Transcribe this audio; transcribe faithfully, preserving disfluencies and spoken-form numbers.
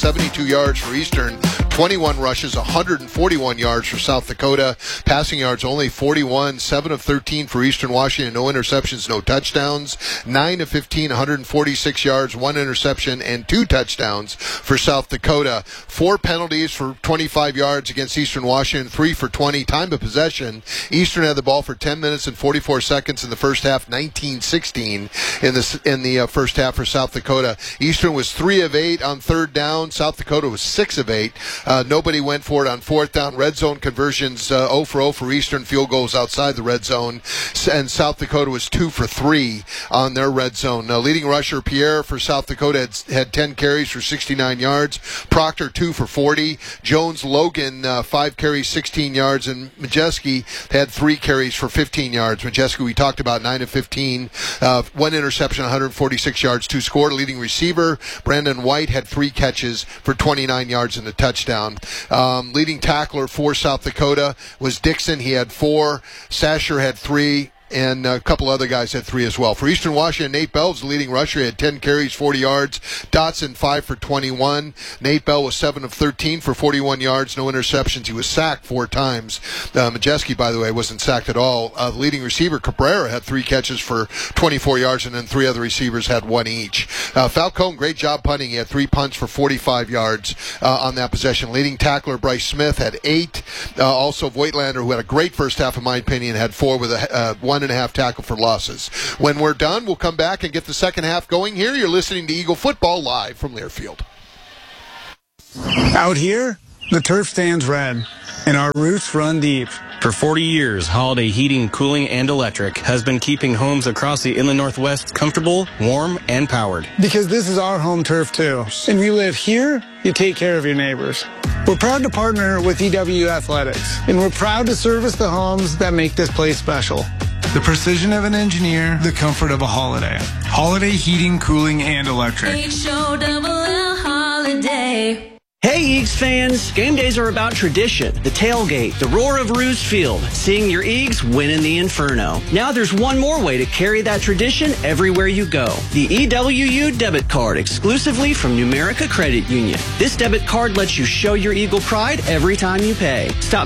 seventy-two yards for Eastern, twenty-one rushes, one hundred forty-one yards for South Dakota. Passing yards only forty-one, seven of thirteen for Eastern Washington, no interceptions, no touchdowns. nine of fifteen, one hundred forty-six yards, one interception, and two touchdowns for South Dakota. Four penalties for twenty-five yards against Eastern Washington, three for twenty. Time of possession, Eastern had the ball for ten minutes and forty-four seconds in the first half, nineteen sixteen in the, in the uh, first half for South Dakota. Eastern was three of eight on third down. South Dakota was six of eight. Uh, nobody went for it on fourth down. Red zone conversions, uh, zero for zero for Eastern. Field goals outside the red zone. And South Dakota was two for three on their red zone. Uh, leading rusher Pierre for South Dakota had, had ten carries for sixty-nine yards. Proctor, two for forty. Jones Logan, uh, five carries, sixteen yards. And Majeski had three carries for fifteen yards. Majeski, we talked about, nine of fifteen. Uh, one interception, one hundred forty-six yards, two scored. Leading receiver Brandon White had three catches for twenty-nine yards and a touchdown. Um, leading tackler for South Dakota was Dixon. He had four. Sasher had three. And a couple other guys had three as well. For Eastern Washington, Nate Bell was the leading rusher. He had ten carries, forty yards. Dotson, five for twenty-one. Nate Bell was seven of thirteen for forty-one yards, no interceptions. He was sacked four times. Uh, Majeski, by the way, wasn't sacked at all. Uh, the leading receiver, Cabrera, had three catches for twenty-four yards, and then three other receivers had one each. Uh, Falcone, great job punting. He had three punts for forty-five yards uh, on that possession. Leading tackler, Bryce Smith, had eight. Uh, also, Voigtlander, who had a great first half, in my opinion, had four with a uh, one and a half tackle for losses. When we're done, we'll come back and get the second half going here. You're listening to Eagle Football live from Learfield. Out here, the turf stands red, and our roots run deep. For forty years, Holiday Heating, Cooling, and Electric has been keeping homes across the Inland Northwest comfortable, warm, and powered. Because this is our home turf, too. And we live here, you take care of your neighbors. We're proud to partner with E W Athletics, and we're proud to service the homes that make this place special. The precision of an engineer, the comfort of a Holiday. Holiday Heating, Cooling, and Electric. H O double L Holiday. Hey, Eags fans! Game days are about tradition, the tailgate, the roar of Roos Field, seeing your Eags win in the Inferno. Now there's one more way to carry that tradition everywhere you go. The E W U debit card, exclusively from Numerica Credit Union. This debit card lets you show your Eagle pride every time you pay. Stop